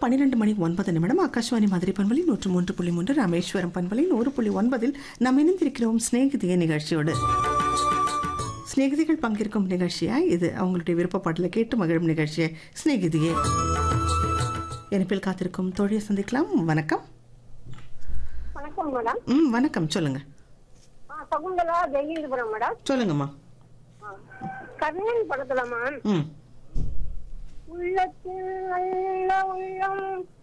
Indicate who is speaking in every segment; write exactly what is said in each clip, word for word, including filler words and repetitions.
Speaker 1: பன்னிரண்டு மணி ஒன்பது நிமிடம். ஆகாஷ்வாணி மதுரை பண்பலை நூற்று மூன்று புள்ளி மூன்று, ராமேஸ்வரம் பண்பலை நூறு புள்ளி ஒன்பதில் நாம் இணைந்திருக்கிறோம் சிநேகிதிய நிகழ்ச்சியோடு. சிநேகிதிகள் பங்கேற்கும் நிகழ்ச்சியா இது? அவங்களுடைய விருப்பப்பாட்டில் கேட்டு மகிழும் நிகழ்ச்சியை சிநேகிதியே. இணைப்பில் காத்திருக்கும் தோழியை சந்திக்கலாம். வணக்கம்.
Speaker 2: வணக்கம் மேடம்.
Speaker 1: ம் வணக்கம், சொல்லுங்க.
Speaker 2: சகுந்தலா ஜெயேந்திரபுரம் மேடம்.
Speaker 1: சொல்லுங்கம்மா.
Speaker 2: கர்ணன் படத்துலமா
Speaker 1: ம்
Speaker 2: உள்ளத்தில் நல்ல உள்ளம்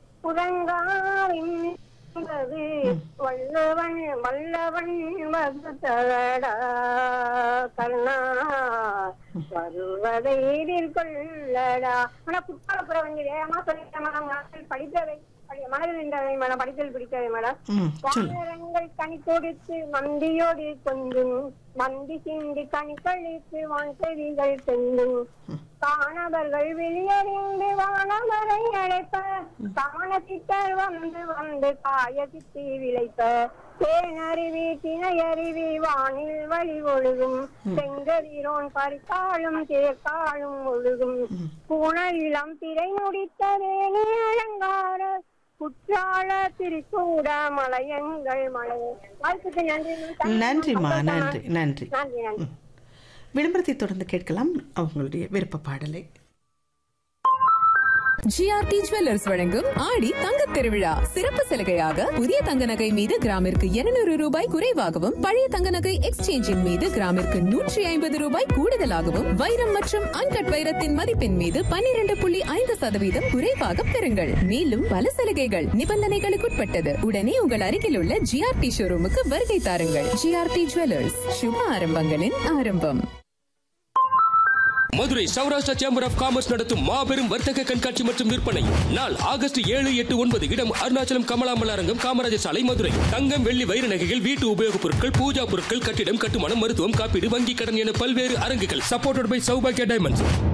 Speaker 2: புறங்காவின்றது வல்லவன் வல்லவன் வகுத்தடா கர்ணா வருவதை எதிர்கொள்ளடா. ஆனா குற்றாலப்புற வந்து வேகமா சொல்லிட்டேன் மேடம். படித்தவை மனதில் நின்றவை மேடம், படித்தல் பிடித்தவை மேடம். வானரங்கள் கனி கொடுத்து மந்தியோடு கொஞ்சம் மந்தி சிந்தி கனி கழித்து வான்கவிகள் செல்லும் காணவர்கள் வெளியறிந்து வானவரை அழைப்ப காணத்திட்டர் வந்து வந்து காய சித்தி விளைப்ப தேனருவி திணையருவி வானில் வழி ஒழுகும் செங்கதிரோன் பறித்தாலும் தேக்காலும் ஒழுகும் பூணயிலம் திரை முடித்த வேணி அலங்கார குற்றால திரிசூட மலையங்கள் மலை. வாழ்த்துக்கு நன்றி.
Speaker 1: நன்றிம்மா, நன்றி நன்றி.
Speaker 2: நன்றி நன்றி.
Speaker 1: விளம்பரத்தை தொடர்ந்து கேட்கலாம் அவங்களுடைய விருப்ப பாடலை.
Speaker 3: ஜிஆர்டி ஜுவல்லர்ஸ் வழங்கும் ஆடி தங்க திருவிழா சிறப்பு சலுகையாக புதிய தங்க நகை மீது கிராமிற்கு இருநூறு ரூபாய் குறைவாகவும் பழைய தங்க நகை எக்ஸ்சேஞ்சின் மீது கிராமிற்கு நூற்றி ஐம்பது ரூபாய் கூடுதலாகவும் வைரம் மற்றும் அன்கட் வைரத்தின் மதிப்பின் மீது பன்னிரண்டு புள்ளி ஐந்து சதவீதம் குறைவாக பெறுங்கள். மேலும் பல சலுகைகள் நிபந்தனைகளுக்குட்பட்டது. உடனே உங்கள் அருகில் உள்ள ஜிஆர்டி ஷோரூமுக்கு வருகை தாருங்கள். ஜிஆர்டி ஜுவல்லர்ஸ், சுப ஆரம்பங்களின் ஆரம்பம்.
Speaker 4: Madurai Saurashtra chamber of commerce நடத்தும் மாபெரும் வர்த்தக கண்காட்சி மற்றும் விற்பனை நாள் ஆகஸ்ட் ஏழு எட்டு ஒன்பது. இடம் அருணாச்சலம் கமலாம்பல் அரங்கம், காமராஜர் சாலை, மதுரை. தங்கம் வெள்ளி வைர நகைகள், வீட்டு உபயோகப் பொருட்கள், பூஜா பொருட்கள், கட்டிடம் கட்டுமானம், மருத்துவம், காப்பீடு, வங்கி கடன் என பல்வேறு அரங்குகள். Supported by Saubagya diamonds.